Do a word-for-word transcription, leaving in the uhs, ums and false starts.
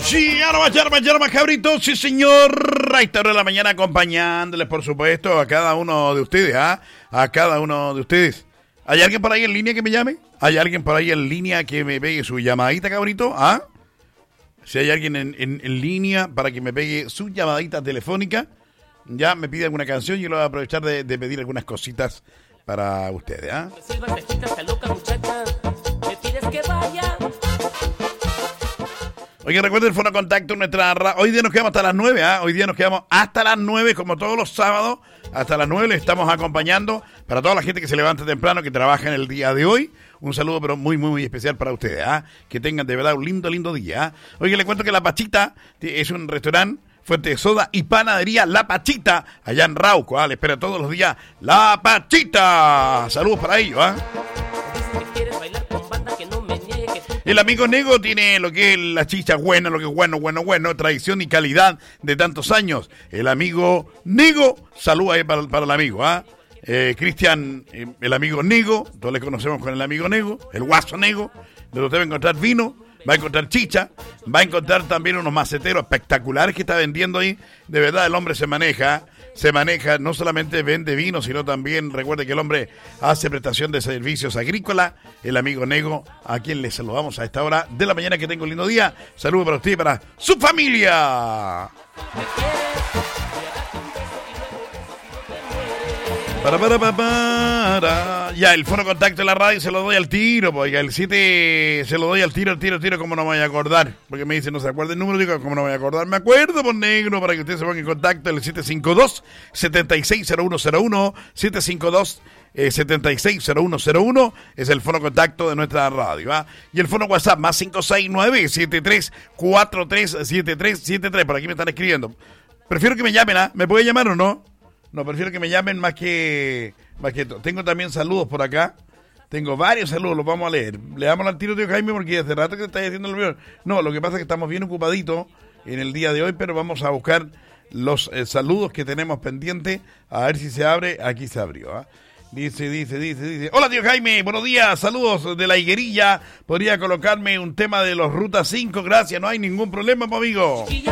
Yarma, yarma, yarma, cabritos, sí señor. A esta hora de la mañana acompañándoles, por supuesto, a cada uno de ustedes, ¿ah? A cada uno de ustedes. ¿Hay alguien por ahí en línea que me llame? ¿Hay alguien por ahí en línea que me pegue su llamadita, cabrito? ¿Ah? Si hay alguien en, en, en línea para que me pegue su llamadita telefónica, ya me pide alguna canción y yo lo voy a aprovechar de, de pedir algunas cositas para ustedes, ¿ah? Oye, recuerden el fono contacto en nuestra ra- hoy día nos quedamos hasta las nueve, ¿ah? Hoy día nos quedamos hasta las nueve, como todos los sábados, hasta las nueve les estamos acompañando. Para toda la gente que se levanta temprano, que trabaja en el día de hoy, un saludo pero muy, muy, muy especial para ustedes, ¿ah? Que tengan de verdad un lindo, lindo día, ¿ah? Oye, les cuento que La Pachita es un restaurante, fuente de soda y panadería La Pachita, allá en Rauco, ¿ah? Le espera todos los días La Pachita. Saludos para ellos, ¿ah? El amigo Nego tiene lo que es la chicha buena, lo que es bueno, bueno, bueno, tradición y calidad de tantos años. El amigo Nego, saluda ahí para, para el amigo, ¿ah? Eh, Cristian, eh, el amigo Nego, todos le conocemos con el amigo Nego, el guaso Nego, donde usted va a encontrar vino, va a encontrar chicha, va a encontrar también unos maceteros espectaculares que está vendiendo ahí. De verdad, el hombre se maneja, se maneja, no solamente vende vino, sino también, recuerde que el hombre hace prestación de servicios agrícolas, el amigo Nego, a quien le saludamos a esta hora de la mañana. Que tenga un lindo día. Saludos para usted y para su familia. Para, para, para, para. Ya, el fono contacto de la radio se lo doy al tiro, pues, el siete se lo doy al tiro, al tiro, al tiro, como no me voy a acordar. Porque me dice, no se acuerda el número, digo, como no me voy a acordar. Me acuerdo, por negro, para que usted se ponga en contacto, el siete cinco dos, siete seis cero uno cero uno, siete cinco dos, siete seis cero uno cero uno, es el fono contacto de nuestra radio, ¿ah? Y el fono WhatsApp, más cinco seis nueve, siete tres cuatro tres, siete tres siete tres, por aquí me están escribiendo. Prefiero que me llamen, ¿ah? ¿Me puede llamar o no? No, prefiero que me llamen más que más que todo. Tengo también saludos por acá. Tengo varios saludos, los vamos a leer. Le damos al tiro, tío Jaime, porque hace rato que está haciendo el video. No, lo que pasa es que estamos bien ocupaditos en el día de hoy, pero vamos a buscar los eh, saludos que tenemos pendientes. A ver si se abre. Aquí se abrió, ¿ah? Dice, dice, dice, dice. Hola, tío Jaime, buenos días, saludos de la Higuerilla. ¿Podría colocarme un tema de los Ruta cinco? Gracias, no hay ningún problema, amigo.